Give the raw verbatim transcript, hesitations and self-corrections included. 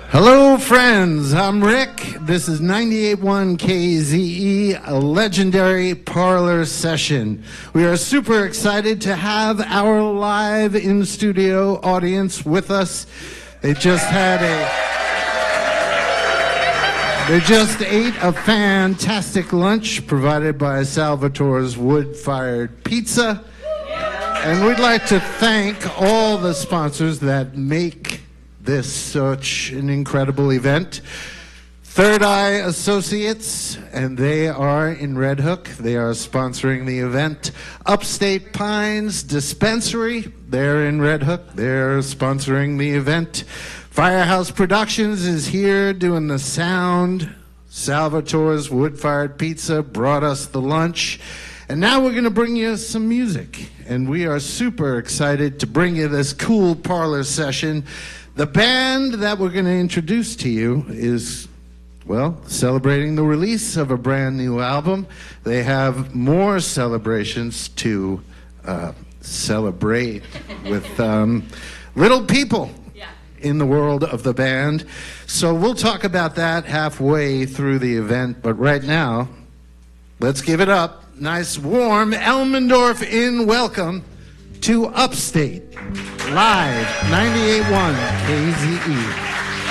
Hello, friends. I'm Rick. This is ninety-eight point one K Z E, a legendary parlor session. We are super excited to have our live in-studio audience with us. They just had a... They just ate a fantastic lunch provided by Salvatore's Wood-Fired Pizza. And we'd like to thank all the sponsors that make this such an incredible event. Third Eye Associates, and they are in Red Hook. They are sponsoring the event. Upstate Pines Dispensary, they're in Red Hook. They're sponsoring the event. Firehouse Productions is here doing the sound. Salvatore's Wood-Fired Pizza brought us the lunch. And now we're going to bring you some music. And we are super excited to bring you this cool parlor session. The band that we're going to introduce to you is, well, celebrating the release of a brand new album. They have more celebrations to uh, celebrate with um, Little People yeah. in the world of the band. So we'll talk about that halfway through the event. But right now, let's give it up. Nice, warm Elmendorf in welcome to Upstate. Live, ninety-eight point one K Z E.